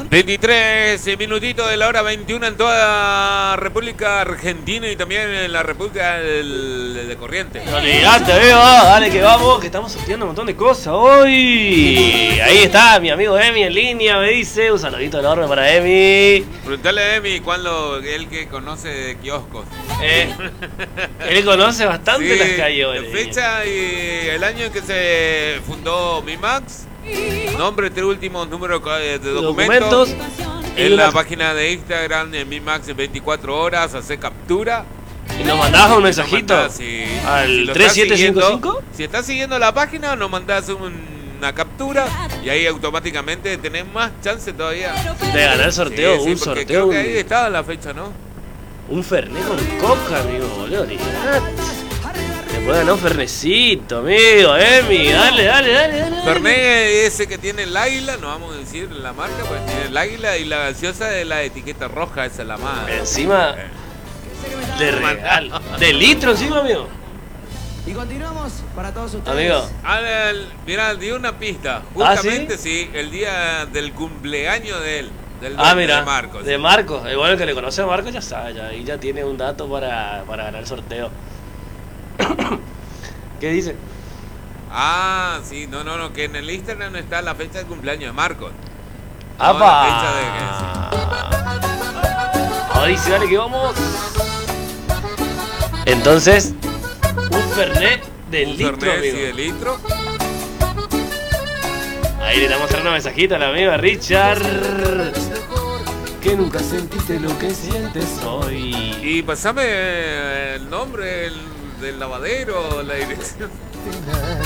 23 minutitos de la hora 21 en toda República Argentina y también en la República de Corrientes. Olvidate, dale que vamos, que estamos sorteando un montón de cosas hoy. Ahí está mi amigo Emi en línea, me dice. Un saludito enorme para Emi. Preguntale a Emi cuándo él que conoce de kioscos. Él conoce bastante las calles. La fecha y el año en que se fundó MiMax. Nombre, tres últimos números de documentos. En la página de Instagram de MiMax en 24 horas, hace captura. Y nos mandás un mensajito al si 3755. Si estás siguiendo la página, nos mandás una captura y ahí automáticamente tenés más chance todavía de ganar el sorteo. Sí, un sorteo. Creo que ahí estaba la fecha, ¿no? Un Fernet con coca, amigo, boludo. Te puede ganar un Fernecito, amigo, Emi. Dale. Fernet ese que tiene el águila, no vamos a decir la marca, pues tiene el águila y la gaseosa de la etiqueta roja, esa es la más. Encima de regalo. De litro encima, amigo. Y continuamos para todos ustedes. Amigo. Mira, di una pista. Justamente ¿sí? El día del cumpleaños de él. Mira, de Marcos. De Marcos. Igual el que le conoce a Marcos ya sabe, ahí ya tiene un dato para ganar el sorteo. ¿Qué dice? Sí, no, que en el Instagram no está la fecha de cumpleaños de Marcos. ¡Apa! La fecha de Ahora dice, dale que vamos. Entonces, un Fernet del litro, Fernet, amigo. Sí, de litro. Ahí le estamos mostrando un mensajito a la amiga Richard. Que nunca sentiste lo que sientes hoy. Y pasame el nombre del lavadero, la dirección.